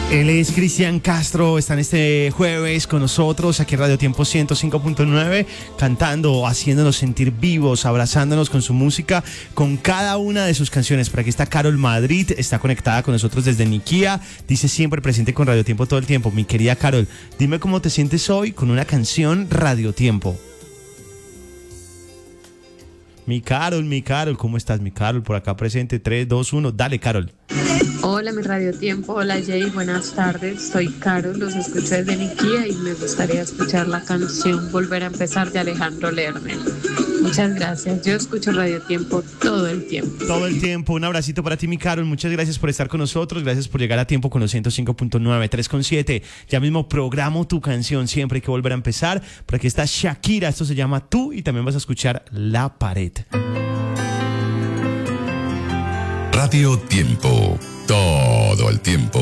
Él es Cristian Castro, está en este jueves con nosotros aquí en Radio Tiempo 105.9, cantando, haciéndonos sentir vivos, abrazándonos con su música, con cada una de sus canciones. Por aquí está Carol Madrid, está conectada con nosotros desde Niquía, dice siempre presente con Radio Tiempo todo el tiempo. Mi querida Carol, dime cómo te sientes hoy con una canción Radio Tiempo. Mi Carol, ¿cómo estás, mi Carol? Por acá presente, 3, 2, 1, dale, Carol. Hola, mi Radio Tiempo, hola Jay, buenas tardes, soy Carol, los escucho desde Niquía y me gustaría escuchar la canción Volver a Empezar de Alejandro Lerner. Muchas gracias, yo escucho Radio Tiempo todo el tiempo. Todo el tiempo, un abracito para ti, mi Carol, muchas gracias por estar con nosotros, gracias por llegar a tiempo con los 105.9, 3.7, ya mismo programo tu canción, siempre hay que volver a empezar. Por aquí está Shakira, esto se llama Tú y también vas a escuchar La Pared. Radio Tiempo, todo el tiempo.